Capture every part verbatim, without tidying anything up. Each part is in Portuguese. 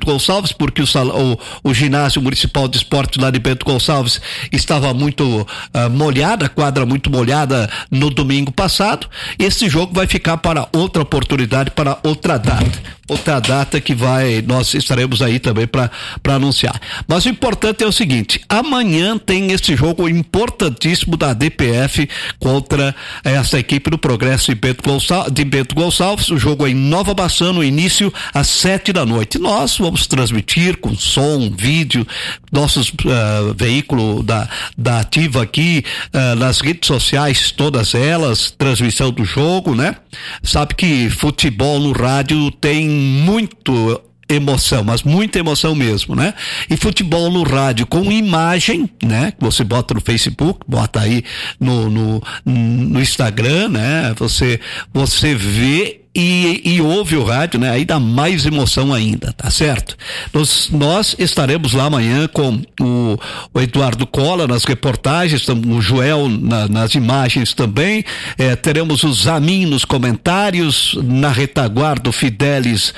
Bento Gonçalves, porque o, salão, o, o ginásio municipal de esporte lá de Bento Gonçalves estava muito uh, molhada, a quadra muito molhada no domingo passado. Esse jogo vai ficar para outra oportunidade, para outra data. Outra data que vai, nós estaremos aí também para para anunciar. Mas o importante é o seguinte: amanhã tem esse jogo importantíssimo da D P F contra essa equipe do Progresso de Bento Gonçalves, de Bento Gonçalves. O jogo é em Nova Baçã, no início às sete da noite. Nós vamos transmitir com som, vídeo, nossos uh, veículos da, da Ativa aqui, uh, nas redes sociais, todas elas, transmissão do jogo, né? Sabe que futebol no rádio tem muito emoção, mas muita emoção mesmo, né? E futebol no rádio com imagem, né? Você bota no Facebook, bota aí no, no, no Instagram, né? Você, você vê E, e ouve o rádio, né? Aí dá mais emoção ainda, tá certo? Nós, nós estaremos lá amanhã com o, o Eduardo Cola nas reportagens, o Joel na, nas imagens também, é, teremos o Zamin nos comentários, na retaguarda o Fidelis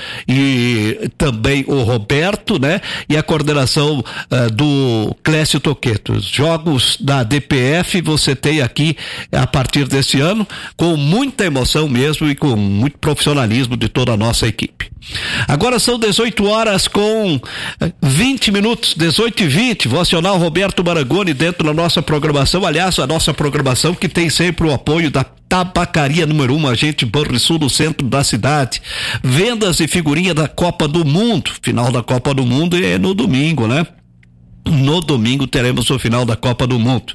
e também o Roberto, né? E a coordenação uh, do Clécio Toqueto. Jogos da D P F você tem aqui a partir desse ano, com muita emoção mesmo e com muito profissionalismo de toda a nossa equipe. Agora são dezoito horas com vinte minutos, dezoito e vinte. Vou acionar o Roberto Marangoni dentro da nossa programação. Aliás, a nossa programação que tem sempre o apoio da Tabacaria número um, agente Banrisul, no centro da cidade. Vendas e figurinha da Copa do Mundo. Final da Copa do Mundo é no domingo, né? No domingo teremos o final da Copa do Mundo.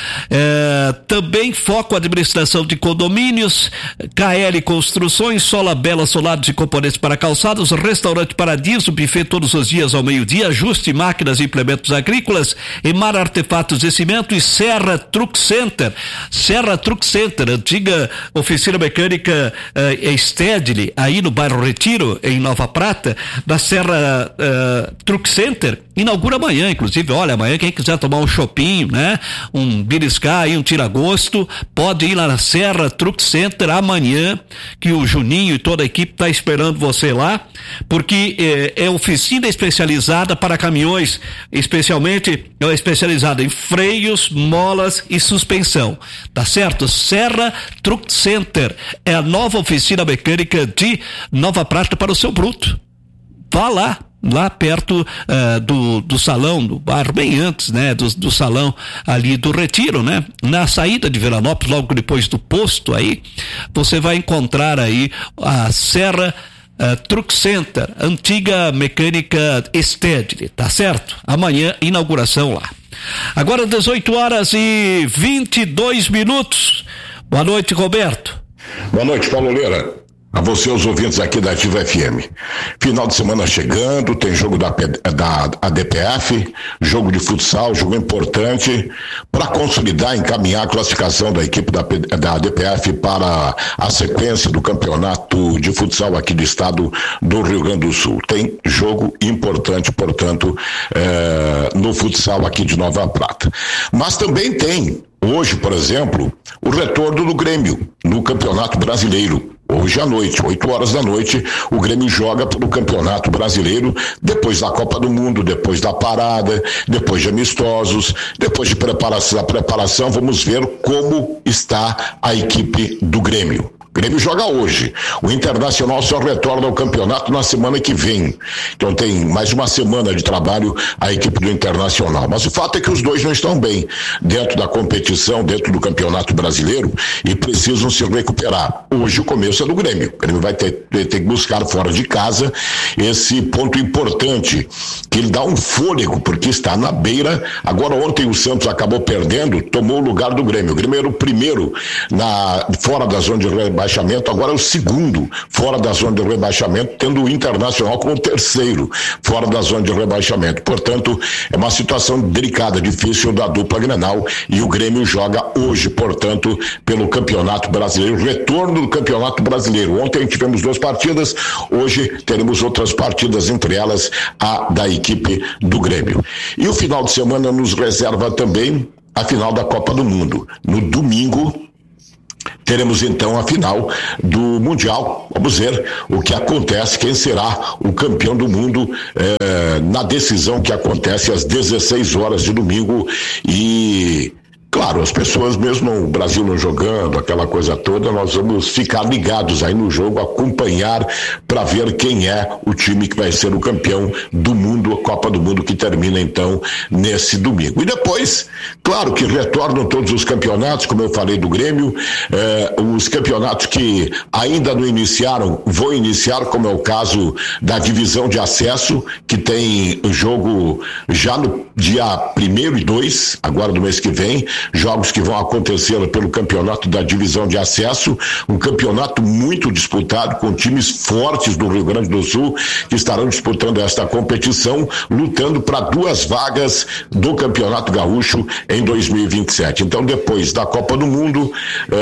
É, também foco administração de condomínios, K L Construções, Sola Bela Solares e componentes para calçados, Restaurante Paradiso, buffet todos os dias ao meio-dia, Ajuste Máquinas e Implementos Agrícolas, Emar Artefatos de Cimento e Serra Truck Center. Serra Truck Center, antiga oficina mecânica uh, Stedley, aí no bairro Retiro, em Nova Prata, da Serra uh, Truck Center, inaugura amanhã, inclusive. Olha, amanhã quem quiser tomar um chopinho, né? Um beliscar aí, um tira-gosto, pode ir lá na Serra Truck Center amanhã, que o Juninho e toda a equipe tá esperando você lá, porque é, é oficina especializada para caminhões, especialmente é especializada em freios, molas e suspensão, tá certo? Serra Truck Center é a nova oficina mecânica de Nova Prata para o seu bruto. Vá lá. Lá perto uh, do, do salão, do bar, bem antes, né, do, do salão ali do Retiro, né, na saída de Veranópolis, logo depois do posto aí, você vai encontrar aí a Serra uh, Truck Center, antiga mecânica Stedley, tá certo? Amanhã, inauguração lá. Agora dezoito horas e vinte e dois minutos. Boa noite, Roberto. Boa noite, Paulo Leira. A você, os ouvintes aqui da Ativa F M. Final de semana chegando, tem jogo da, da A D P F, jogo de futsal, jogo importante para consolidar, encaminhar a classificação da equipe da, da A D P F para a sequência do campeonato de futsal aqui do estado do Rio Grande do Sul. Tem jogo importante, portanto, é, no futsal aqui de Nova Prata. Mas também tem, hoje, por exemplo, o retorno do Grêmio no Campeonato Brasileiro. Hoje à noite, oito horas da noite, o Grêmio joga pelo Campeonato Brasileiro, depois da Copa do Mundo, depois da parada, depois de amistosos, depois de preparação, da preparação, vamos ver como está a equipe do Grêmio. O Grêmio joga hoje. O Internacional só retorna ao campeonato na semana que vem. Então tem mais uma semana de trabalho a equipe do Internacional. Mas o fato é que os dois não estão bem dentro da competição, dentro do Campeonato Brasileiro, e precisam se recuperar. Hoje o começo é do Grêmio. O Grêmio vai ter, ter, ter que buscar fora de casa esse ponto importante, que ele dá um fôlego, porque está na beira. Agora ontem o Santos acabou perdendo, tomou o lugar do Grêmio. O Grêmio era o primeiro na, fora da zona de rebaixamento, agora é o segundo fora da zona de rebaixamento, tendo o Internacional como o terceiro fora da zona de rebaixamento. Portanto, é uma situação delicada, difícil da dupla Grenal, e o Grêmio joga hoje, portanto, pelo Campeonato Brasileiro, retorno do Campeonato Brasileiro. Ontem tivemos duas partidas, hoje teremos outras partidas, entre elas a da equipe do Grêmio. E o final de semana nos reserva também a final da Copa do Mundo. No domingo teremos então a final do Mundial. Vamos ver o que acontece, quem será o campeão do mundo eh, na decisão que acontece às dezesseis horas de domingo. E claro, as pessoas, mesmo o Brasil não jogando, aquela coisa toda, nós vamos ficar ligados aí no jogo, acompanhar para ver quem é o time que vai ser o campeão do mundo, a Copa do Mundo, que termina então nesse domingo. E depois, claro que retornam todos os campeonatos, como eu falei do Grêmio, eh, os campeonatos que ainda não iniciaram, vão iniciar, como é o caso da divisão de acesso, que tem jogo já no dia primeiro e dois, agora do mês que vem, jogos que vão acontecer pelo campeonato da divisão de acesso, um campeonato muito disputado, com times fortes do Rio Grande do Sul, que estarão disputando esta competição, lutando para duas vagas do Campeonato Gaúcho em dois mil e vinte e sete. Então, depois da Copa do Mundo,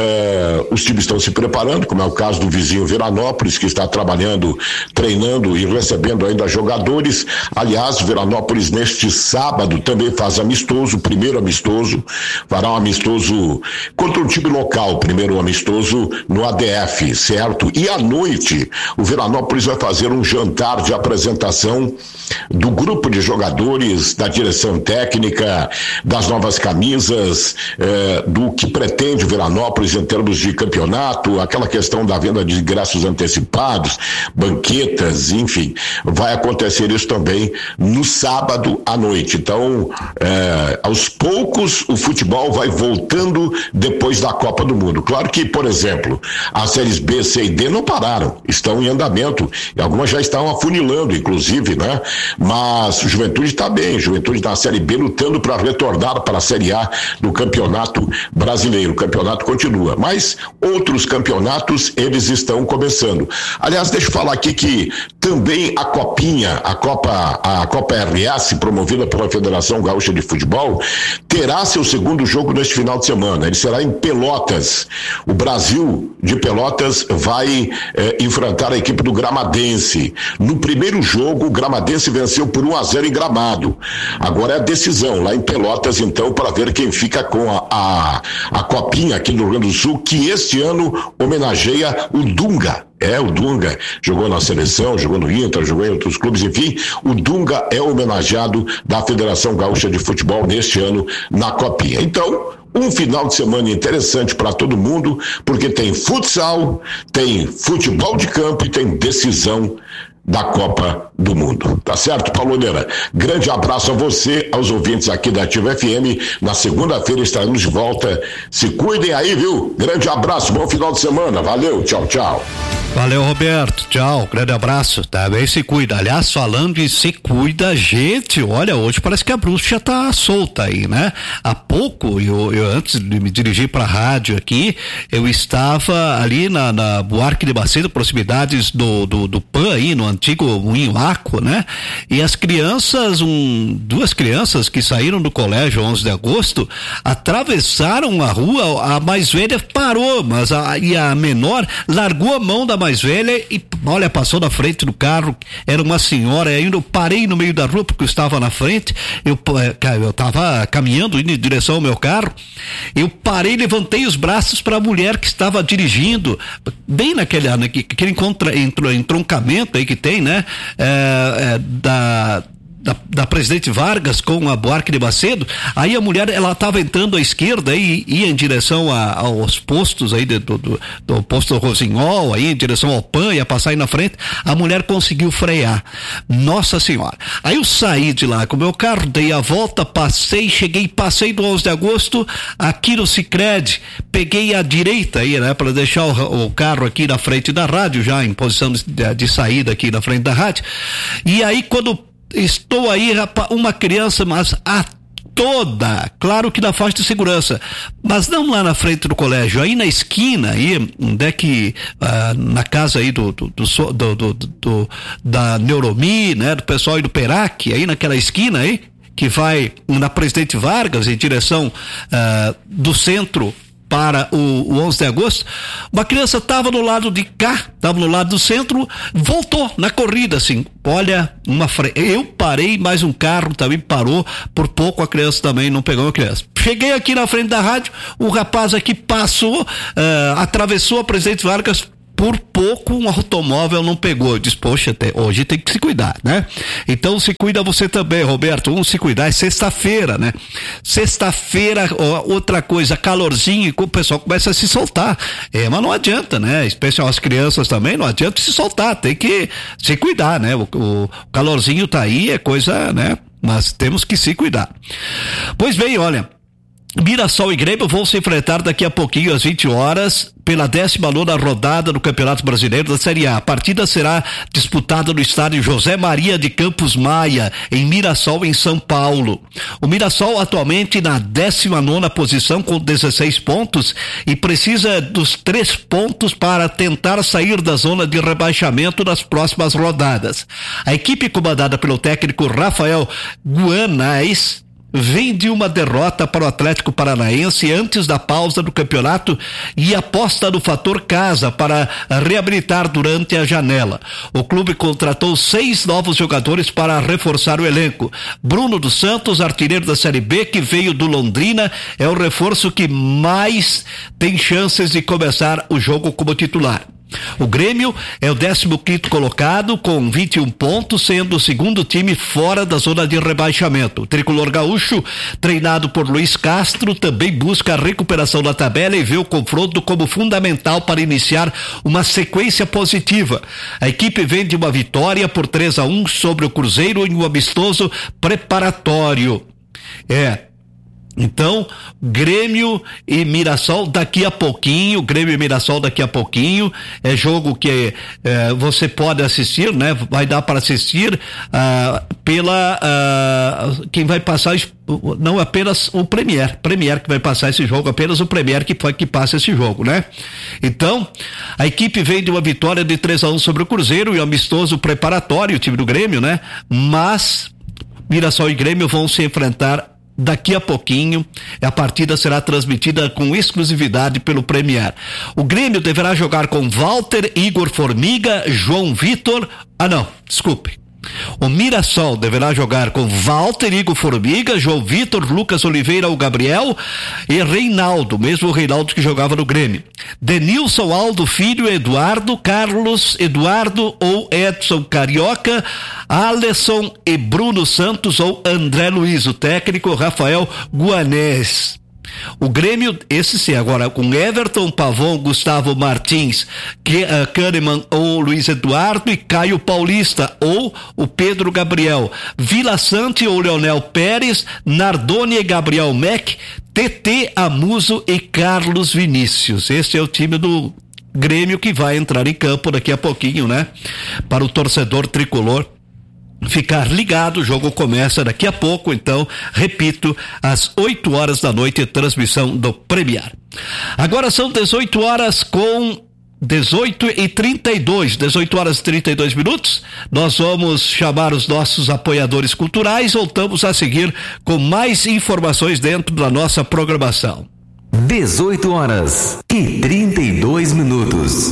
eh, os times estão se preparando, como é o caso do vizinho Veranópolis, que está trabalhando, treinando e recebendo ainda jogadores. Aliás, Veranópolis neste sábado também faz amistoso, primeiro amistoso, fará um amistoso contra um time local, primeiro amistoso no A D F, certo? E à noite, o Veranópolis vai fazer um jantar de apresentação do grupo de jogadores, da direção técnica, das novas camisas, eh, do que pretende o Veranópolis em termos de campeonato, aquela questão da venda de ingressos antecipados, banquetas, enfim, vai acontecer isso também no sábado à noite. Então, eh, aos poucos, o futebol vai voltando depois da Copa do Mundo. Claro que, por exemplo, as séries B, C e D não pararam, estão em andamento, e algumas já estão afunilando, inclusive, né? Mas o Juventude está bem, Juventude na Série B lutando para retornar para a Série A do Campeonato Brasileiro. O campeonato continua, mas outros campeonatos, eles estão começando. Aliás, deixa eu falar aqui que também a Copinha, a Copa, a Copa R S, promovida pela Federação Gaúcha de Futebol, terá seu segundo jogo neste final de semana. Ele será em Pelotas. O Brasil de Pelotas vai eh, enfrentar a equipe do Gramadense. No primeiro jogo, o Gramadense venceu por um a zero em Gramado. Agora é a decisão lá em Pelotas, então, para ver quem fica com a, a, a Copinha aqui no Rio Grande do Sul, que este ano homenageia o Dunga. É, o Dunga jogou na seleção, jogou no Inter, jogou em outros clubes, enfim, o Dunga é homenageado da Federação Gaúcha de Futebol neste ano na Copinha. Então, um final de semana interessante para todo mundo, porque tem futsal, tem futebol de campo e tem decisão da Copa do Mundo. Tá certo, Pauloneira? Grande abraço a você, aos ouvintes aqui da Ativa F M. Na segunda-feira estaremos de volta. Se cuidem aí, viu? Grande abraço, bom final de semana. Valeu, tchau, tchau. Valeu, Roberto. Tchau, grande abraço. Também se cuida. Aliás, falando em se cuida, gente, olha, hoje parece que a bruxa tá solta aí, né? Há pouco, eu, eu antes de me dirigir pra rádio aqui, eu estava ali na, na Buarque de Macedo, proximidades do, do, do P A N aí, no antigo Moinho Aco, né? E as crianças, um, duas crianças que saíram do colégio onze de agosto, atravessaram a rua, a mais velha parou, mas a, e a menor largou a mão da mais velha e, olha, passou na frente do carro, era uma senhora, aí eu parei no meio da rua porque eu estava na frente, eu, eu estava caminhando, indo em direção ao meu carro, eu parei, levantei os braços para a mulher que estava dirigindo, bem naquele, naquele encontra, entroncamento aí que tem, né? É, é, da Da, da Presidente Vargas com a Buarque de Macedo. Aí a mulher, ela estava entrando à esquerda e ia em direção a, aos postos aí do, do, do posto Rosinhol, aí em direção ao P A N, ia passar aí na frente. A mulher conseguiu frear. Nossa Senhora. Aí eu saí de lá com o meu carro, dei a volta, passei, cheguei, passei do onze de agosto aqui no Sicredi, peguei a direita aí, né, para deixar o, o carro aqui na frente da rádio, já em posição de, de saída aqui na frente da rádio. E aí quando estou aí, rapaz, uma criança, mas a toda, claro que na faixa de segurança, mas não lá na frente do colégio, aí na esquina, aí, onde é que, ah, na casa aí do, do, do, do, do, do da Neuromi, né, do pessoal aí do Perac, aí naquela esquina aí, que vai na Presidente Vargas em direção ah, do centro para o, o onze de agosto, uma criança estava no lado de cá, estava no lado do centro, voltou na corrida, assim, olha, uma fre... eu parei, mais um carro também parou, por pouco a criança também não pegou a criança. Cheguei aqui na frente da rádio, o rapaz aqui passou, uh, atravessou a Presidente Vargas, por pouco um automóvel não pegou. Eu disse, poxa, até hoje tem que se cuidar, né? Então se cuida você também, Roberto, vamos se cuidar, é sexta-feira, né? Sexta-feira, outra coisa, calorzinho, o pessoal começa a se soltar, é, mas não adianta, né? Especial as crianças também, não adianta se soltar, tem que se cuidar, né? O, o calorzinho tá aí, é coisa, né? Mas temos que se cuidar. Pois bem, olha, Mirassol e Grêmio vão se enfrentar daqui a pouquinho, às vinte horas, pela décima nona rodada do Campeonato Brasileiro da Série A. A partida será disputada no estádio José Maria de Campos Maia, em Mirassol, em São Paulo. O Mirassol atualmente na décima nona posição com dezesseis pontos e precisa dos três pontos para tentar sair da zona de rebaixamento nas próximas rodadas. A equipe comandada pelo técnico Rafael Guanais vem de uma derrota para o Atlético Paranaense antes da pausa do campeonato e aposta no fator casa para reabilitar durante a janela. O clube contratou seis novos jogadores para reforçar o elenco. Bruno dos Santos, artilheiro da Série B, que veio do Londrina, é o reforço que mais tem chances de começar o jogo como titular. O Grêmio é o décimo quinto colocado com vinte e um pontos, sendo o segundo time fora da zona de rebaixamento. O tricolor gaúcho, treinado por Luiz Castro, também busca a recuperação da tabela e vê o confronto como fundamental para iniciar uma sequência positiva. A equipe vem de uma vitória por três a um sobre o Cruzeiro em um amistoso preparatório. É. Então, Grêmio e Mirassol daqui a pouquinho, Grêmio e Mirassol daqui a pouquinho, é jogo que é, você pode assistir, né? Vai dar para assistir ah, pela, ah, quem vai passar, não apenas o Premier, Premier que vai passar esse jogo, apenas o Premier que foi que passa esse jogo, né? Então, a equipe vem de uma vitória de três a um sobre o Cruzeiro e um amistoso preparatório, o time do Grêmio, né? Mas Mirassol e Grêmio vão se enfrentar daqui a pouquinho. A partida será transmitida com exclusividade pelo Premier. O Grêmio deverá jogar com Walter, Igor Formiga, João Vitor, ah não, desculpe. O Mirassol deverá jogar com Walter, Igor Formiga, João Vitor, Lucas Oliveira, o Gabriel e Reinaldo, mesmo o Reinaldo que jogava no Grêmio. Denilson, Aldo Filho, Eduardo, Carlos, Eduardo ou Edson Carioca, Alisson e Bruno Santos ou André Luiz, o técnico Rafael Guanés. O Grêmio, esse sim, agora com Everton, Pavon, Gustavo Martins, que, uh, Kahneman ou Luiz Eduardo e Caio Paulista ou o Pedro Gabriel, Vila Sante ou Leonel Pérez, Nardoni e Gabriel Mack, T T Amuso e Carlos Vinícius. Esse é o time do Grêmio que vai entrar em campo daqui a pouquinho, né? Para o torcedor tricolor ficar ligado, o jogo começa daqui a pouco, então, repito, às oito horas da noite, transmissão do Premier. Agora são dezoito horas com dezoito e trinta e dois, dezoito horas e trinta e dois minutos. Nós vamos chamar os nossos apoiadores culturais, voltamos a seguir com mais informações dentro da nossa programação. dezoito horas e trinta e dois minutos.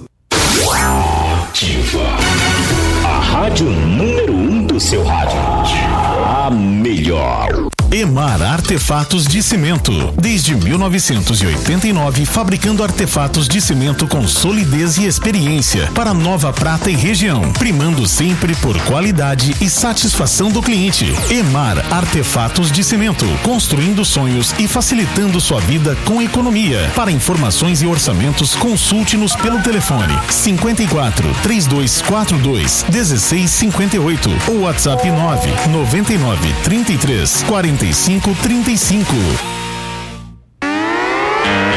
Ativa. A rádio número um do seu rádio. A melhor. Emar Artefatos de Cimento. Desde mil novecentos e oitenta e nove, fabricando artefatos de cimento com solidez e experiência para Nova Prata e região, primando sempre por qualidade e satisfação do cliente. Emar Artefatos de Cimento, construindo sonhos e facilitando sua vida com economia. Para informações e orçamentos, consulte-nos pelo telefone cinquenta e quatro, trinta e dois quarenta e dois, dezesseis cinquenta e oito ou WhatsApp nove noventa e nove, trinta e três, quarenta e cinco, trinta e cinco. Na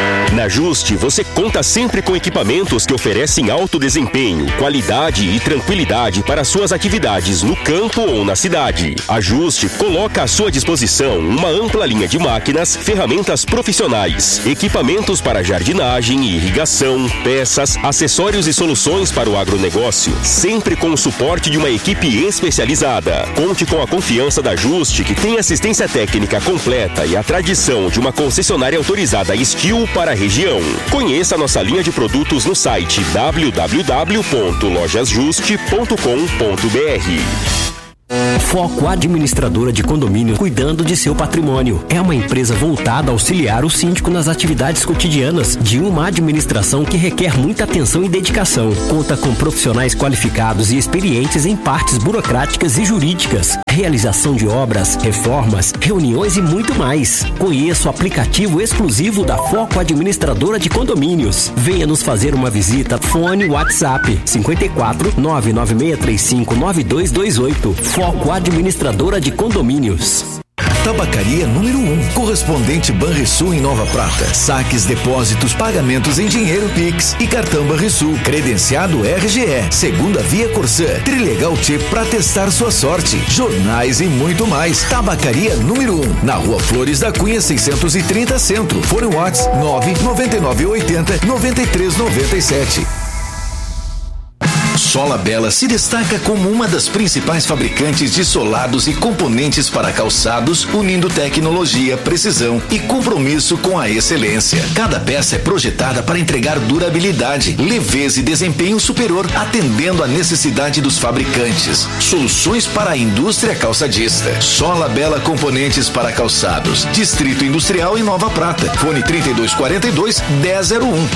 Na Juste, você conta sempre com equipamentos que oferecem alto desempenho, qualidade e tranquilidade para suas atividades no campo ou na cidade. A Juste coloca à sua disposição uma ampla linha de máquinas, ferramentas profissionais, equipamentos para jardinagem e irrigação, peças, acessórios e soluções para o agronegócio, sempre com o suporte de uma equipe especializada. Conte com a confiança da Juste, que tem assistência técnica completa e a tradição de uma concessionária autorizada Steel para a região. Conheça nossa linha de produtos no site w w w ponto lojas juste ponto com ponto b r. Foco Administradora de Condomínio, cuidando de seu patrimônio. É uma empresa voltada a auxiliar o síndico nas atividades cotidianas de uma administração que requer muita atenção e dedicação. Conta com profissionais qualificados e experientes em partes burocráticas e jurídicas, realização de obras, reformas, reuniões e muito mais. Conheça o aplicativo exclusivo da Foco Administradora de Condomínios. Venha nos fazer uma visita. Fone WhatsApp cinco quatro nove nove seis três cinco nove dois dois oito. Foco Administradora de Condomínios. Tabacaria número um, correspondente Banrisul em Nova Prata. Saques, depósitos, pagamentos em dinheiro Pix e cartão Banrisul. Credenciado R G E, segunda via Corsã, Trilegal T para testar sua sorte. Jornais e muito mais. Tabacaria número um, na Rua Flores da Cunha seiscentos e trinta Centro. Fone WhatsApp nove nove nove oito zero nove três nove sete. Sola Bela se destaca como uma das principais fabricantes de solados e componentes para calçados, unindo tecnologia, precisão e compromisso com a excelência. Cada peça é projetada para entregar durabilidade, leveza e desempenho superior, atendendo à necessidade dos fabricantes. Soluções para a indústria calçadista. Sola Bela Componentes para Calçados. Distrito Industrial em Nova Prata. Fone trinta e dois quarenta e dois, dez zero um.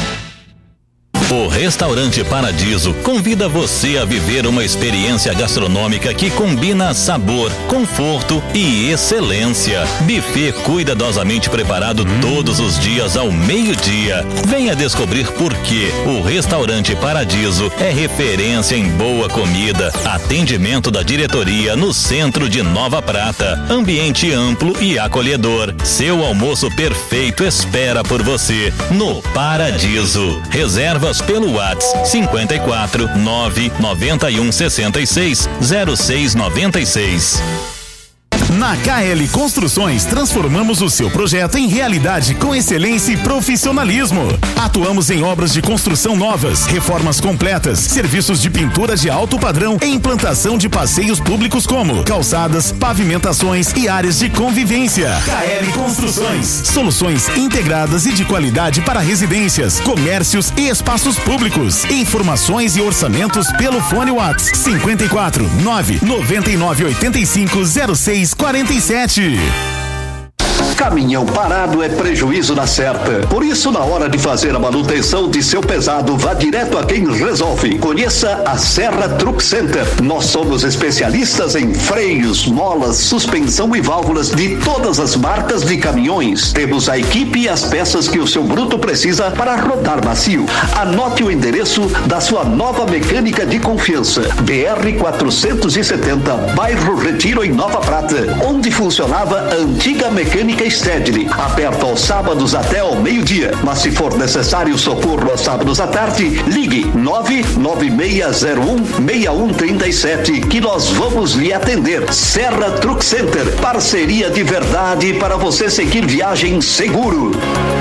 O Restaurante Paradiso convida você a viver uma experiência gastronômica que combina sabor, conforto e excelência. Buffet cuidadosamente preparado todos os dias ao meio-dia. Venha descobrir por que o Restaurante Paradiso é referência em boa comida, atendimento da diretoria no centro de Nova Prata, ambiente amplo e acolhedor. Seu almoço perfeito espera por você no Paradiso. Reservas pelo WhatsApp cinco quatro nove nove um seis seis zero seis nove seis. Na K L Construções, transformamos o seu projeto em realidade com excelência e profissionalismo. Atuamos em obras de construção novas, reformas completas, serviços de pintura de alto padrão e implantação de passeios públicos como calçadas, pavimentações e áreas de convivência. K L Construções, soluções integradas e de qualidade para residências, comércios e espaços públicos. Informações e orçamentos pelo fone WhatsApp cinco quatro nove nove nove oito cinco zero seis quarenta e sete. Caminhão parado é prejuízo na certa. Por isso, na hora de fazer a manutenção de seu pesado, vá direto a quem resolve. Conheça a Serra Truck Center. Nós somos especialistas em freios, molas, suspensão e válvulas de todas as marcas de caminhões. Temos a equipe e as peças que o seu bruto precisa para rodar macio. Anote o endereço da sua nova mecânica de confiança. B R quatrocentos e setenta, bairro Retiro, em Nova Prata, onde funcionava a antiga mecânica Stedley, aberto aos sábados até ao meio-dia. Mas se for necessário socorro aos sábados à tarde, ligue nove nove seis zero um seis um três sete que nós vamos lhe atender. Serra Truck Center, parceria de verdade para você seguir viagem seguro.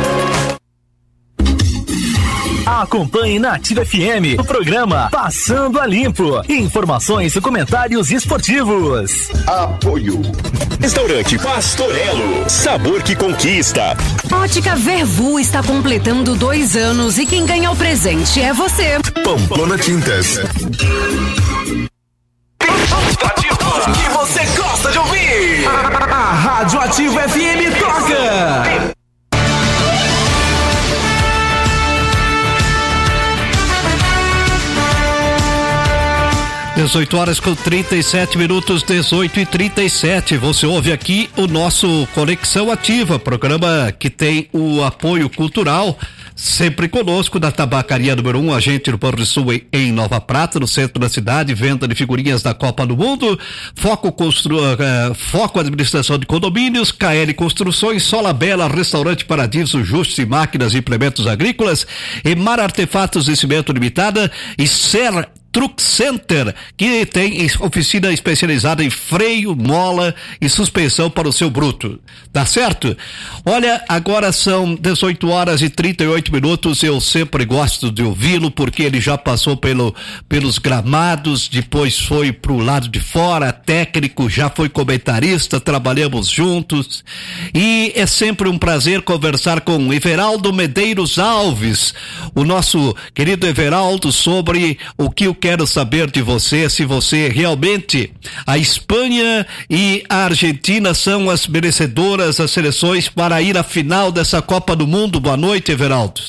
Acompanhe na Ativa F M o programa Passando a Limpo. Informações e comentários esportivos. Apoio. Restaurante Pastorello, sabor que conquista. Ótica Vervu está completando dois anos e quem ganha o presente é você. Pamplona Tintas. O que você gosta de ouvir? A, a Rádio Ativa F M toca. dezoito horas com trinta e sete minutos, dezoito e trinta e sete. Você ouve aqui o nosso Conexão Ativa, programa que tem o apoio cultural, sempre conosco, da Tabacaria Número um, agente do Porto do Sul em Nova Prata, no centro da cidade, venda de figurinhas da Copa do Mundo, Foco, constru... uh, Foco Administração de Condomínios, K L Construções, Sola Bela, Restaurante Paradiso, Justus e Máquinas e Implementos Agrícolas, Emar Artefatos de Cimento Limitada e Ser Truck Center, que tem oficina especializada em freio, mola e suspensão para o seu bruto. Tá certo? Olha, agora são dezoito horas e trinta e oito minutos. Eu sempre gosto de ouvi-lo, porque ele já passou pelo, pelos gramados, depois foi pro lado de fora, técnico, já foi comentarista, trabalhamos juntos. E é sempre um prazer conversar com Everaldo Medeiros Alves, o nosso querido Everaldo, sobre o que o quero saber de você, se você realmente, a Espanha e a Argentina são as merecedoras, as seleções para ir à final dessa Copa do Mundo. Boa noite, Everaldo.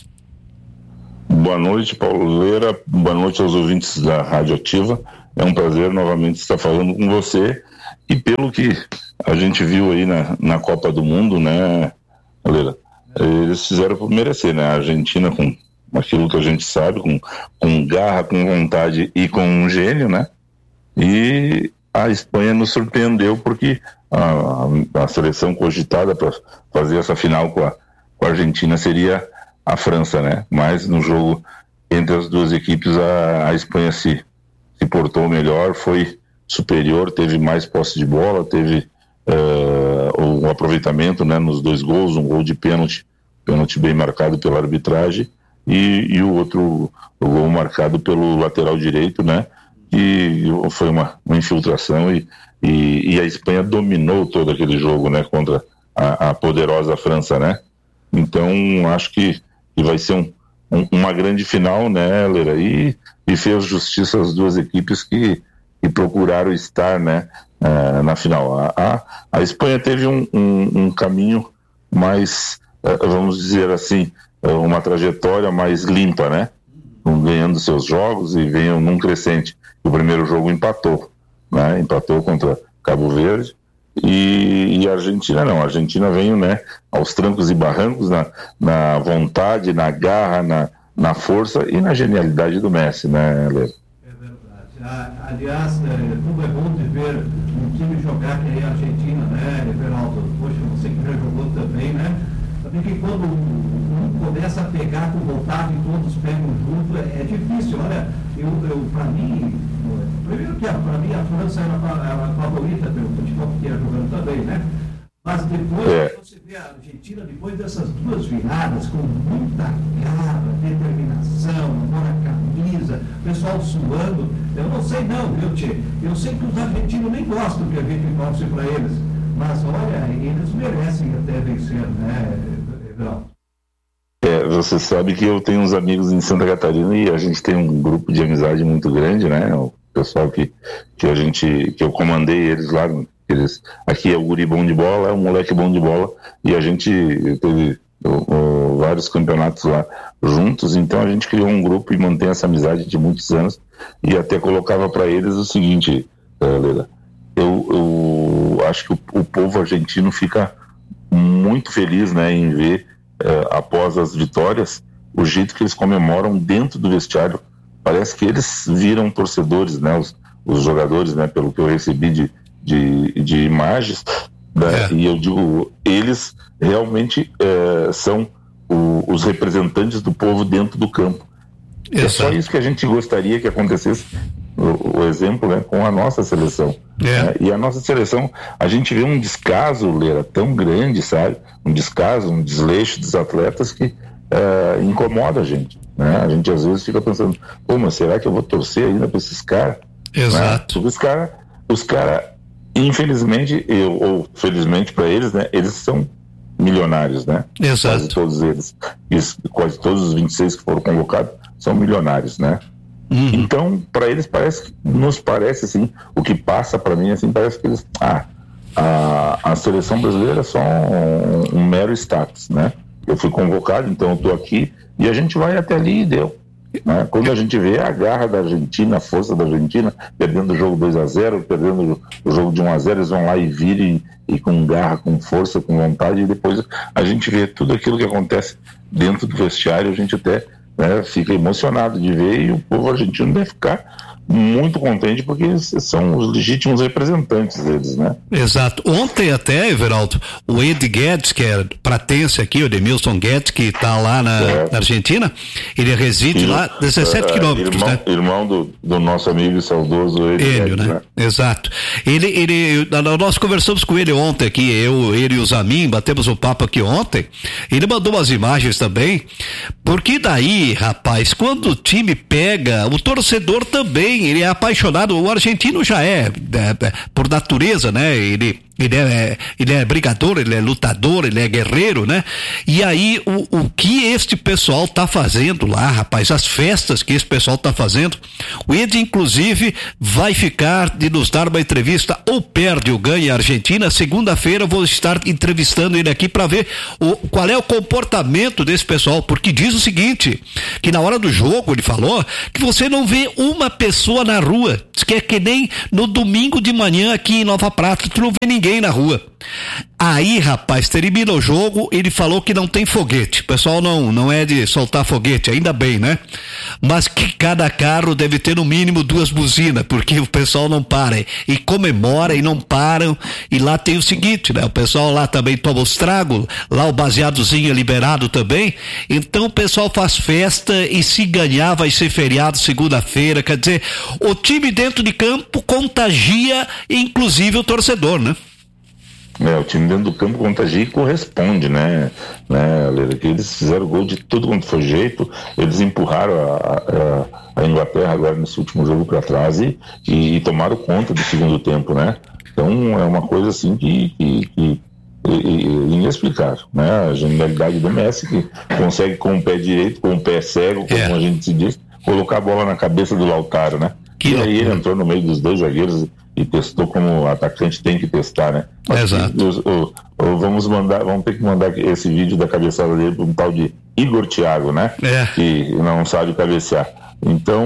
Boa noite, Paulo Leira. Boa noite aos ouvintes da Rádio Ativa. É um prazer novamente estar falando com você. E pelo que a gente viu aí na, na Copa do Mundo, né, Leira, eles fizeram por merecer, né? A Argentina com aquilo que a gente sabe, com, com garra, com vontade e com um gênio, né? E a Espanha nos surpreendeu, porque a, a seleção cogitada para fazer essa final com a, com a Argentina seria a França, né? Mas no jogo entre as duas equipes, a, a Espanha se, se portou melhor, foi superior, teve mais posse de bola, teve uh, um aproveitamento, né, nos dois gols, um gol de pênalti, pênalti bem marcado pela arbitragem, E, e o outro o gol marcado pelo lateral direito, né? Que foi uma, uma infiltração e, e, e a Espanha dominou todo aquele jogo, né? Contra a, a poderosa França, né? Então acho que, que vai ser um, um, uma grande final, né, Leira? E, e fez justiça às duas equipes que, que procuraram estar, né? Uh, na final. A, a, a Espanha teve um, um, um caminho mais, uh, vamos dizer assim, uma trajetória mais limpa, né? Ganhando seus jogos e venham num crescente. O primeiro jogo empatou, né? Empatou contra Cabo Verde e, e a Argentina não. A Argentina veio, né, aos trancos e barrancos, na, na vontade, na garra, na, na força e na genialidade do Messi, né, Léo? É verdade. Aliás, como é bom de ver um time jogar que é a Argentina, né, Everaldo? Poxa, você que já jogou também, né? Porque quando um começa a pegar com vontade e todos pegam junto, é, é difícil. Olha, eu, eu, para mim, primeiro que para mim a França era a favorita pelo futebol que ia jogando também, né? Mas depois é. você vê a Argentina, depois dessas duas viradas, com muita garra, determinação, amor à camisa, o pessoal suando. Eu não sei não, viu, Tchê? Eu sei que os argentinos nem gostam que a gente torce para eles. Mas olha, eles merecem até vencer, né, Everaldo? É, você sabe que eu tenho uns amigos em Santa Catarina e a gente tem um grupo de amizade muito grande, né? O pessoal que, que a gente, que eu comandei eles lá, eles, aqui é o guri bom de bola, é um moleque bom de bola, e a gente teve o, o, vários campeonatos lá juntos, então a gente criou um grupo e mantém essa amizade de muitos anos, e até colocava para eles o seguinte, uh, Leila, eu, eu acho que o, o povo argentino fica muito feliz, né, em ver uh, após as vitórias o jeito que eles comemoram dentro do vestiário. Parece que eles viram torcedores, né, os, os jogadores, né, pelo que eu recebi de, de, de imagens, né, é. E eu digo, eles realmente uh, são o, os representantes do povo dentro do campo. Exato. É só isso que a gente gostaria que acontecesse, o, o exemplo, né, com a nossa seleção. É. Né? E a nossa seleção, a gente vê um descaso, Leira, tão grande, sabe? Um descaso, um desleixo dos atletas que uh, incomoda a gente, né? A gente às vezes fica pensando, pô, mas será que eu vou torcer ainda para esses caras? Exato. Né? Os caras, os caras, infelizmente, eu, ou felizmente para eles, né? Eles são milionários, né? Exato. Quase todos eles, isso, quase todos os vinte e seis que foram convocados são milionários, né? Uhum. Então, para eles parece, nos parece assim, o que passa para mim assim, parece que eles, ah, a, a seleção brasileira é só um, um mero status, né? Eu fui convocado, então eu tô aqui e a gente vai até ali e deu. Né? Quando a gente vê a garra da Argentina, a força da Argentina, perdendo o jogo dois a zero, perdendo o jogo de um a zero, eles vão lá e viram e, e com garra, com força, com vontade, e depois a gente vê tudo aquilo que acontece dentro do vestiário, a gente até, né, fica emocionado de ver, e o povo argentino deve ficar muito contente porque eles são os legítimos representantes deles, né? Exato. Ontem até, Everaldo, o Ed Guedes, que é pratense aqui, o Edmilson Guedes, que está lá na, é. na Argentina, ele reside Filho, lá dezessete quilômetros, irmão, né? Irmão do, do nosso amigo saudoso Ed Hélio, Guedes, né? né? Exato. Ele, ele, nós conversamos com ele ontem aqui, eu, ele e o Zamin, batemos um papo aqui ontem, ele mandou umas imagens também, porque daí, rapaz, quando o time pega, o torcedor também, ele é apaixonado, o argentino já é, é por natureza, né? Ele, ele, é, ele é brigador, ele é lutador, ele é guerreiro, né? E aí, o, o que este pessoal tá fazendo lá, rapaz, as festas que esse pessoal tá fazendo, o Ed, inclusive, vai ficar de nos dar uma entrevista, ou perde ou ganha a Argentina, segunda-feira eu vou estar entrevistando ele aqui para ver o, qual é o comportamento desse pessoal, porque diz o seguinte, que na hora do jogo, ele falou, que você não vê uma pessoa na rua, diz que é que nem no domingo de manhã aqui em Nova Prata, tu não vê ninguém na rua. Aí, rapaz, termina o jogo, ele falou que não tem foguete, o pessoal não, não é de soltar foguete, ainda bem, né? Mas que cada carro deve ter no mínimo duas buzinas, porque o pessoal não para, e comemora e não param, e lá tem o seguinte, né? O pessoal lá também toma os tragos, lá o baseadozinho é liberado também, então o pessoal faz festa e se ganhar vai ser feriado segunda-feira, quer dizer, o time dentro de campo contagia inclusive o torcedor, né? É, o time dentro do campo contagia e corresponde, né? né que eles fizeram gol de tudo quanto foi jeito, eles empurraram a, a, a Inglaterra agora nesse último jogo para trás e, e, e tomaram conta do segundo tempo, né? Então é uma coisa assim que, que, que inexplicável, né? A genialidade do Messi, que consegue com o pé direito, com o pé cego, como é. a gente se diz, colocar a bola na cabeça do Lautaro, né? Que e aí loucura. Ele entrou no meio dos dois zagueiros e testou como o atacante tem que testar, né? Exato. O, o, o, vamos mandar, vamos ter que mandar esse vídeo da cabeçada dele para um tal de Igor Thiago, né? É. Que não sabe cabecear. Então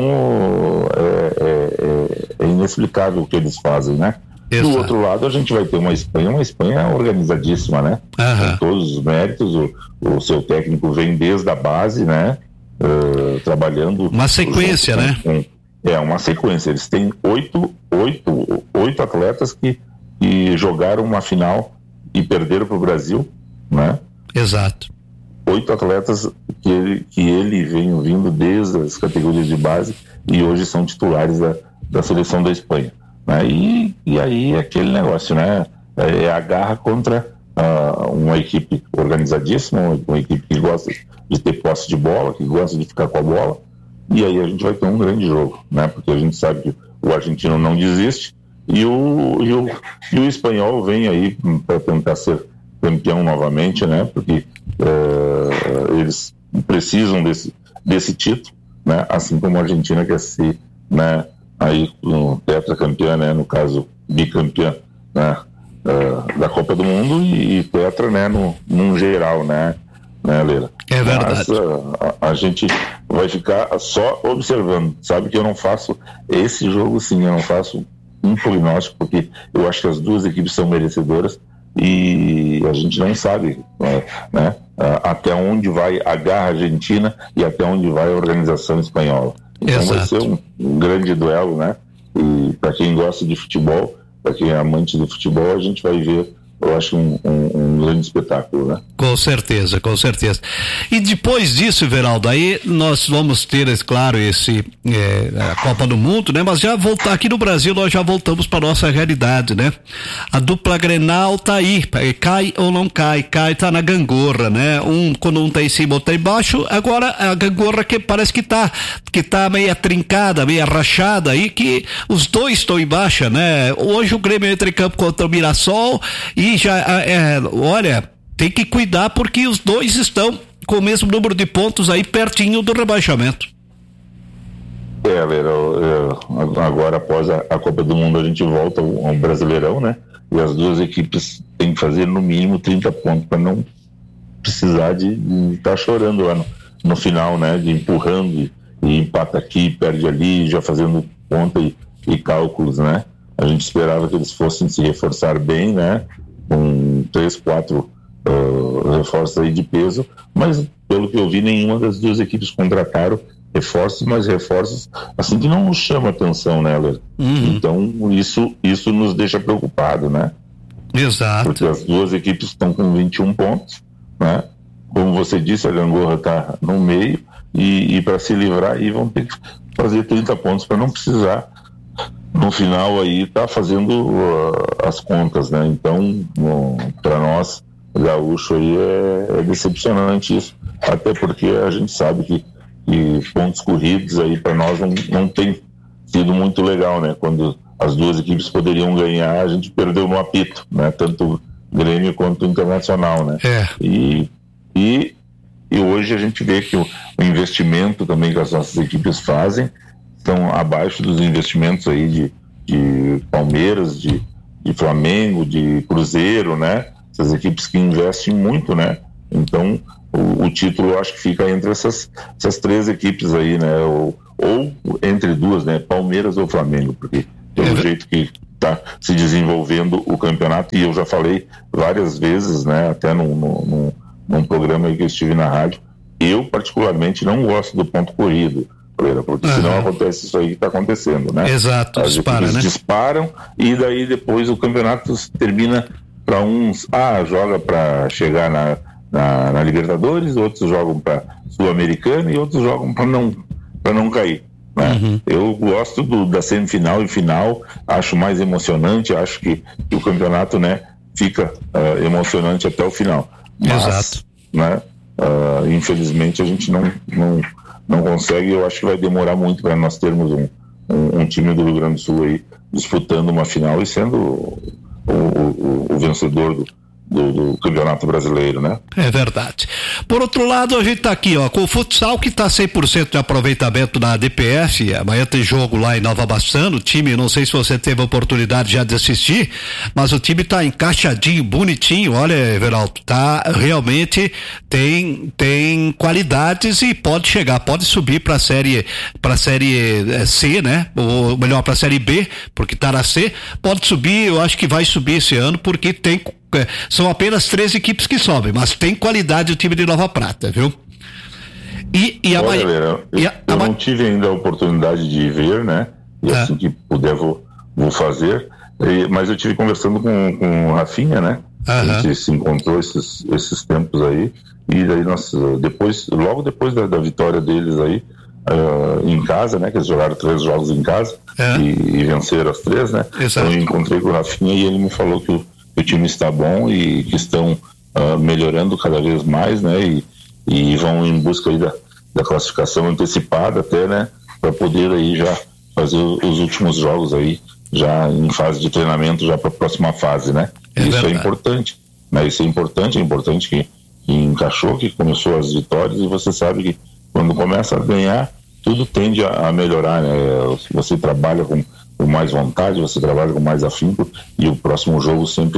é, é, é inexplicável o que eles fazem, né? Exato. Do outro lado a gente vai ter uma Espanha, uma Espanha organizadíssima, né? Uhum. Com todos os méritos, o, o seu técnico vem desde a base, né? Uh, trabalhando. Uma sequência, junto, né? Com, É uma sequência, eles têm oito, oito, oito atletas que, que jogaram uma final e perderam para o Brasil, né? Exato. Oito atletas que ele, que ele vem vindo desde as categorias de base e hoje são titulares da, da seleção da Espanha, né? E, e aí é aquele negócio, né? É a garra contra uh, uma equipe organizadíssima, uma, uma equipe que gosta de ter posse de bola, que gosta de ficar com a bola. E aí a gente vai ter um grande jogo, né? Porque a gente sabe que o argentino não desiste e o, e o, e o espanhol vem aí para tentar ser campeão novamente, né? Porque uh, eles precisam desse, desse título, né? Assim como a Argentina quer ser, né? Aí um tetracampeã, né? No caso, bicampeã, né? Uh, da Copa do Mundo e, e tetra, né? No, num geral, né? Né, Leila? É verdade. Mas, a, a gente vai ficar só observando. Sabe que eu não faço esse jogo, sim, eu não faço um prognóstico, porque eu acho que as duas equipes são merecedoras e a gente não sabe, né, até onde vai a garra argentina e até onde vai a organização espanhola. Então Exato. Vai ser um, um grande duelo, né? E para quem gosta de futebol, para quem é amante de futebol, a gente vai ver, eu acho, um, um, um grande espetáculo, né? Com certeza, com certeza. E depois disso, Everaldo, aí nós vamos ter, é claro, esse é, a Copa do Mundo, né? Mas já voltar aqui no Brasil, nós já voltamos para nossa realidade, né? A dupla Grenal tá aí, cai ou não cai, cai, tá na gangorra, né? Um, quando um tá em cima, outro tá embaixo, agora a gangorra que parece que tá, que tá meia trincada, meia rachada aí, que os dois estão embaixo, né? Hoje o Grêmio entra em campo contra o Mirassol e já, é, olha, tem que cuidar porque os dois estão com o mesmo número de pontos aí pertinho do rebaixamento. É, Leira, agora após a, a Copa do Mundo a gente volta ao, ao Brasileirão, né? E as duas equipes têm que fazer no mínimo trinta pontos para não precisar de estar tá chorando lá no, no final, né? De empurrando e, e empata aqui, perde ali, já fazendo conta e, e cálculos, né? A gente esperava que eles fossem se reforçar bem, né? Com três, quatro uh, reforços aí de peso, mas pelo que eu vi, nenhuma das duas equipes contrataram reforços, mas reforços assim que não nos chama atenção, né, Léo? Uhum. Então isso, isso nos deixa preocupado, né? Exato. Porque as duas equipes estão com vinte e um pontos, né? Como você disse, a Gangorra está no meio e, e para se livrar aí vão ter que fazer trinta pontos para não precisar no final aí tá fazendo uh, as contas, né? Então, para nós gaúcho aí é, é decepcionante isso, até porque a gente sabe que, que pontos corridos aí para nós não, não tem sido muito legal, né? Quando as duas equipes poderiam ganhar, a gente perdeu no apito, né? Tanto o Grêmio quanto o Internacional, né? É. E, e, e hoje a gente vê que o, o investimento também que as nossas equipes fazem estão abaixo dos investimentos aí de, de Palmeiras, de, de Flamengo, de Cruzeiro, né? Essas equipes que investem muito, né? Então, o, o título eu acho que fica entre essas, essas três equipes aí, né? Ou, ou entre duas, né? Palmeiras ou Flamengo, porque pelo é. jeito que está se desenvolvendo o campeonato, e eu já falei várias vezes, né? Até num, num, num programa aí que eu estive na rádio, eu particularmente não gosto do ponto corrido, porque uhum. senão acontece isso aí que está acontecendo, né? Exato, as dispara, equipes né? disparam e daí depois o campeonato termina para uns, ah, joga para chegar na, na, na Libertadores, outros jogam para Sul-Americana e outros jogam para não, para não cair, né? Uhum. Eu gosto do, da semifinal e final, acho mais emocionante, acho que, que o campeonato, né, fica uh, emocionante até o final. Mas, exato. Né, uh, infelizmente a gente não, não não consegue. Eu acho que vai demorar muito para nós termos um, um, um time do Rio Grande do Sul aí disputando uma final e sendo o, o, o, o vencedor do, do, do Campeonato Brasileiro, né? É verdade. Por outro lado, a gente tá aqui, ó, com o futsal que tá cem por cento de aproveitamento na D P F. Amanhã tem jogo lá em Nova Bassano. O time, não sei se você teve a oportunidade já de assistir, mas o time tá encaixadinho, bonitinho. Olha, Everaldo, tá realmente tem tem qualidades e pode chegar, pode subir para a série para série C, né? Ou melhor, para a série B, porque tá na C. Pode subir, eu acho que vai subir esse ano porque tem são apenas três equipes que sobem, mas tem qualidade o time de Nova Prata, viu? E, e a Olha, Vera, eu, e a, eu a não tive ainda a oportunidade de ver, né? E é. assim que puder vou, vou fazer. E, mas eu tive conversando com, com o Rafinha, né? Uhum. A gente se encontrou esses, esses tempos aí. E daí nós, depois, logo depois da, da vitória deles aí, uh, em casa, né? Que eles jogaram três jogos em casa é. e, e venceram as três, né? Exato. Então eu encontrei com o Rafinha e ele me falou que o o time está bom e que estão uh, melhorando cada vez mais, né? E, e vão em busca aí da, da classificação antecipada até, né? Para poder aí já fazer os últimos jogos aí, já em fase de treinamento, já para a próxima fase, né? É Isso verdade. é importante, né? Isso é importante, é importante que, que encaixou, que começou as vitórias e você sabe que quando começa a ganhar, tudo tende a, a melhorar, né? Você trabalha com com mais vontade, você trabalha com mais afinco e o próximo jogo sempre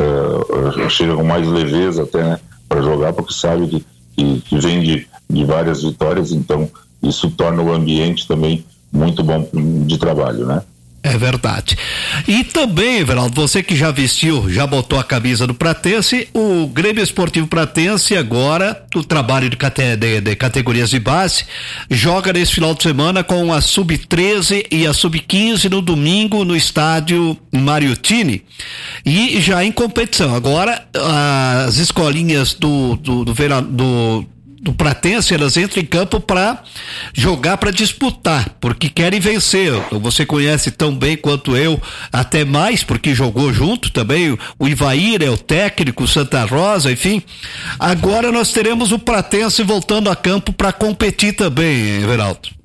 uh, chega com mais leveza até, né, para jogar, porque sabe que, que, que vem de, de várias vitórias, então isso torna o ambiente também muito bom de trabalho, né? É verdade. E também, Everaldo, você que já vestiu, já botou a camisa do Pratense, o Grêmio Esportivo Pratense agora, o trabalho de, cate, de, de categorias de base, joga nesse final de semana com a sub treze e a sub quinze no domingo no estádio Mariottini, e já em competição. Agora as escolinhas do do, do, do, do do Pratense, elas entram em campo para jogar, para disputar, porque querem vencer. Você conhece tão bem quanto eu, até mais, porque jogou junto também. O Ivair é o técnico, o Santa Rosa, enfim. Agora nós teremos o Pratense voltando a campo para competir também, Everaldo.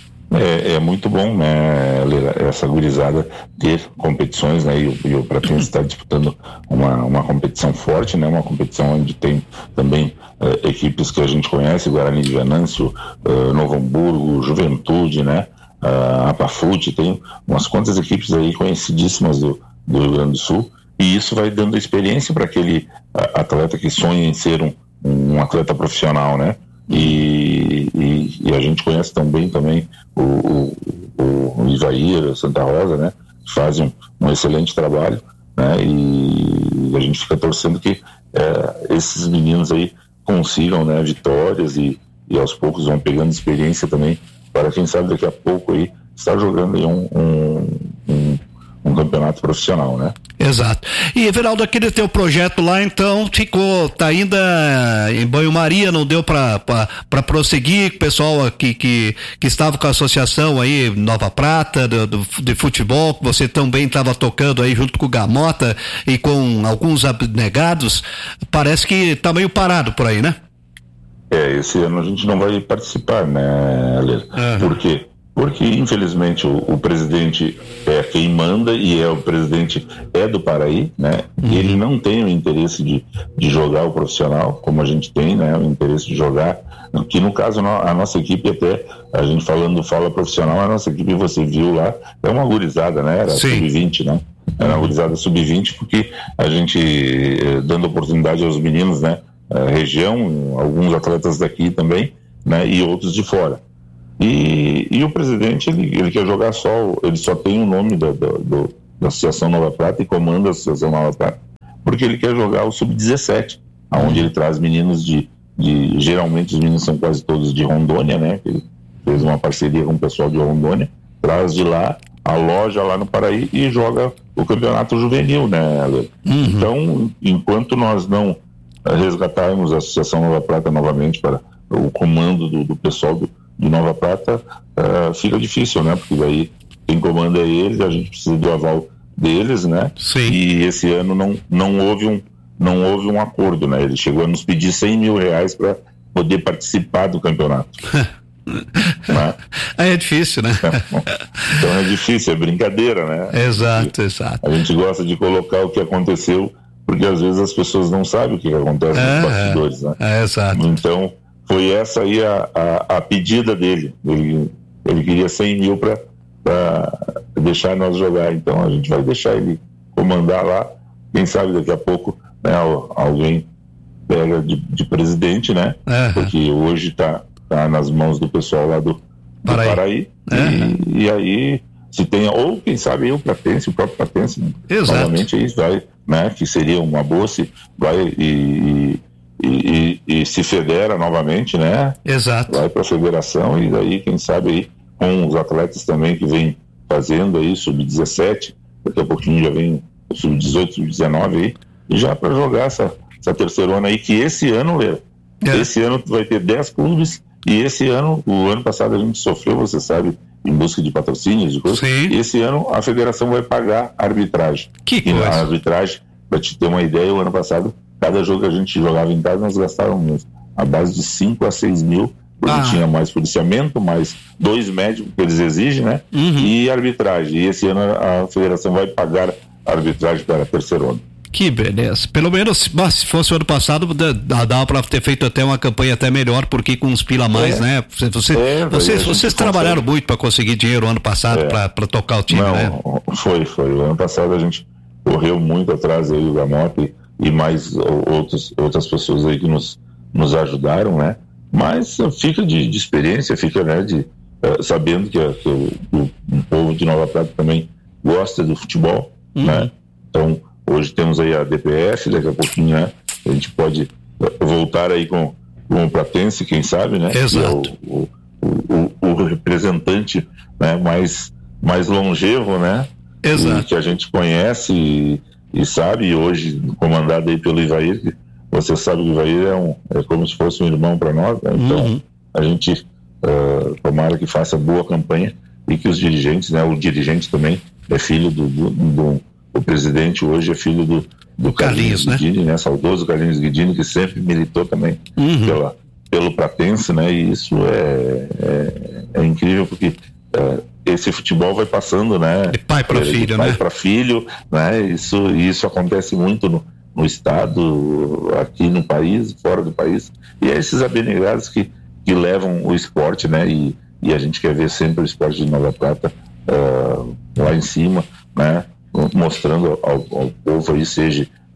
É, é muito bom, né, essa gurizada ter competições, né, e o, e o Pratense está disputando uma, uma competição forte, né, uma competição onde tem também uh, equipes que a gente conhece, Guarani de Venâncio, uh, Novo Hamburgo, Juventude, né, uh, Apafute, tem umas quantas equipes aí conhecidíssimas do, do Rio Grande do Sul, e isso vai dando experiência para aquele uh, atleta que sonha em ser um, um atleta profissional, né. E, e, e a gente conhece também também o, o, o, o Ivair, o Santa Rosa, né? Fazem um, um excelente trabalho, né? E a gente fica torcendo que é, esses meninos aí consigam, né, vitórias e, e aos poucos vão pegando experiência também para quem sabe daqui a pouco aí estar jogando aí um, um, um, um campeonato profissional, né? Exato. E, Everaldo, aquele teu projeto lá, então, ficou, tá ainda em banho-maria, não deu para prosseguir, o pessoal aqui que, que estava com a associação aí, Nova Prata, do, do, de futebol, que você também estava tocando aí junto com o Gamota e com alguns abnegados, parece que tá meio parado por aí, né? É, esse ano a gente não vai participar, né, Lê? Uhum. Por quê? Porque, infelizmente, o, o presidente é quem manda e é o presidente é do Paraí, né? Uhum. Ele não tem o interesse de, de jogar o profissional, como a gente tem, né? O interesse de jogar, que no caso a nossa equipe até, a gente falando fala profissional, a nossa equipe, você viu lá, é uma gurizada, né? Era sub vinte, né? Era uma gurizada sub vinte, porque a gente, dando oportunidade aos meninos, né? A região, alguns atletas daqui também, né? E outros de fora. E, e o presidente, ele, ele quer jogar só, ele só tem o nome da, da, do, da Associação Nova Prata e comanda a Associação Nova Prata, porque ele quer jogar o sub dezessete, onde ele traz meninos de, de, geralmente os meninos são quase todos de Rondônia, né? Ele fez uma parceria com o pessoal de Rondônia, traz de lá, aloja lá no Paraí e joga o campeonato juvenil, né, Ale? Uhum. Então, enquanto nós não resgatarmos a Associação Nova Prata novamente para o comando do, do pessoal do de Nova Prata, uh, fica difícil, né? Porque daí quem comanda é eles, a gente precisa do aval deles, né? Sim. E esse ano não, não, houve um, não houve um acordo, né? Ele chegou a nos pedir cem mil reais para poder participar do campeonato. Né? Aí é difícil, né? Então é difícil, é brincadeira, né? Exato, exato. A gente gosta de colocar o que aconteceu, porque às vezes as pessoas não sabem o que acontece é, nos bastidores, né? É, exato. Então, foi essa aí a, a, a pedida dele. Ele, ele queria cem mil para deixar nós jogar. Então a gente vai deixar ele comandar lá. Quem sabe daqui a pouco, né, alguém pega de, de presidente, né? Uhum. Porque hoje está tá nas mãos do pessoal lá do, do Paraí. Paraí. Uhum. E, e aí, se tem, ou quem sabe o Pratense, o próprio Pratense, né? Exato. Novamente aí vai, né? Que seria uma boa se vai e, e E, e, e se federa novamente, né? Exato. Vai para a federação e daí, quem sabe aí, com os atletas também que vem fazendo aí, sub dezessete, daqui a pouquinho já vem sub dezoito, sub dezenove aí, e já para jogar essa, essa terceirona aí, que esse ano, Lê, é. esse ano vai ter dez clubes, e esse ano, o ano passado a gente sofreu, você sabe, em busca de patrocínios, de coisas, e esse ano a federação vai pagar a arbitragem. Que e coisa. A arbitragem, para te ter uma ideia, o ano passado cada jogo que a gente jogava em casa, nós gastávamos a base de cinco a seis mil, porque ah. tinha mais policiamento, mais dois médicos que eles exigem, né? Uhum. E arbitragem. E esse ano a federação vai pagar a arbitragem para a terceirona. Que beleza. Pelo menos, se fosse o ano passado, dava para ter feito até uma campanha até melhor, porque com uns pila a mais, é. né? Você, é, vocês vocês trabalharam consegue. muito para conseguir dinheiro ano passado, é. para tocar o time, Não, né? Foi, foi. O ano passado a gente correu muito atrás aí do Gamota e e mais outros, outras pessoas aí que nos, nos ajudaram, né? Mas fica de, de experiência, fica, né, de, uh, sabendo que, que o, o, o povo de Nova Prata também gosta do futebol, uhum. né? Então, hoje temos aí a D P F, daqui a pouquinho, né? A gente pode voltar aí com, com o Pratense, quem sabe, né? Exato. Que é o, o, o, o representante, né, mais, mais longevo, né? Exato. E que a gente conhece e E sabe, hoje, comandado aí pelo Ivair, você sabe que o Ivair é, um, é como se fosse um irmão para nós, né? Então, uhum. a gente uh, tomara que faça boa campanha e que os dirigentes, né? O dirigente também é filho do, do, do o presidente hoje é filho do, do Carlinhos, Carlinhos Guidini, né? né? Saudoso Carlinhos Guidini, que sempre militou também uhum. pela, pelo Pratense, né? E isso é, é, é incrível, porque uh, esse futebol vai passando, né? De pai para filho, de pai né? para filho, né? Isso, isso acontece muito no, no estado, aqui no país, fora do país. E é esses abnegados que, que levam o esporte, né? E, e a gente quer ver sempre o esporte de Nova Prata uh, lá em cima, né? Mostrando ao, ao povo aí, seja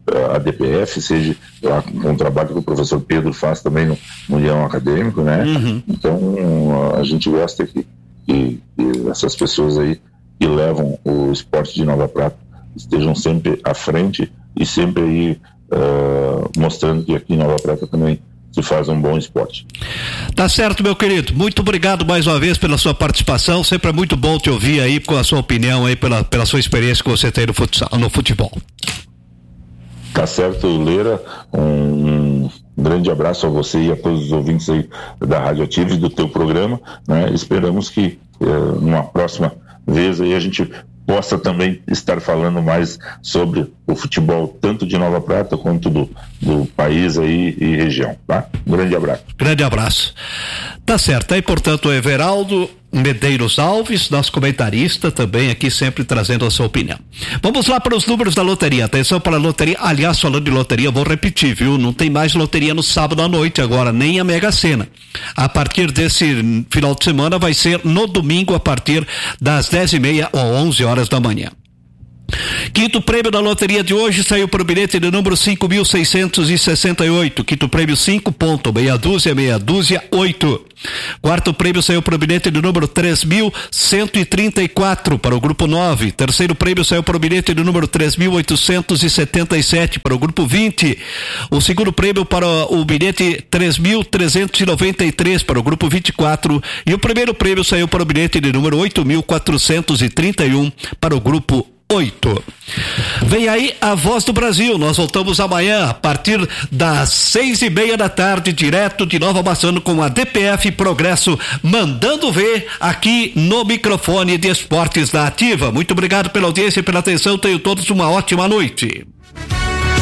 a D P F, seja lá com o trabalho que o professor Pedro faz também no, no Leão Acadêmico, né? Uhum. Então a gente gosta que, que, que essas pessoas aí que levam o esporte de Nova Prata estejam sempre à frente e sempre aí uh, mostrando que aqui em Nova Prata também se faz um bom esporte. Tá certo, meu querido. Muito obrigado mais uma vez pela sua participação. Sempre é muito bom te ouvir aí com a sua opinião aí, pela, pela sua experiência que você tem no futsal, no futebol. Tá certo, Leira. Um, um grande abraço a você e a todos os ouvintes aí da Rádio Ativa e do teu programa, né? Esperamos que uh, numa próxima vez aí a gente possa também estar falando mais sobre o futebol, tanto de Nova Prata quanto do, do país aí e região, tá? Um grande abraço. Grande abraço. Tá certo, aí portanto o Everaldo Medeiros Alves, nosso comentarista também aqui sempre trazendo a sua opinião. Vamos lá para os números da loteria. Atenção para a loteria. Aliás, falando de loteria, vou repetir, viu? Não tem mais loteria no sábado à noite agora, nem a Mega Sena. A partir desse final de semana vai ser no domingo a partir das dez e meia ou onze horas da manhã. Quinto prêmio da loteria de hoje saiu para o bilhete de número cinco mil seiscentos e sessenta e oito. Quinto prêmio cinco ponto, meia dúzia, meia dúzia, oito. Quarto prêmio saiu para o bilhete de número três mil cento e trinta e quatro para o grupo nove. Terceiro prêmio saiu para o bilhete de número três mil oitocentos e setenta e sete para o grupo vinte. O segundo prêmio para o bilhete três mil trezentos e noventa e três para o grupo vinte e quatro. E o primeiro prêmio saiu para o bilhete de número oito mil quatrocentos e trinta e um para o grupo oito. Vem aí a Voz do Brasil. Nós voltamos amanhã a partir das seis e meia da tarde, direto de Nova Bassano, com a D P F Progresso, mandando ver aqui no microfone de esportes da Ativa. Muito obrigado pela audiência e pela atenção. Tenham todos uma ótima noite.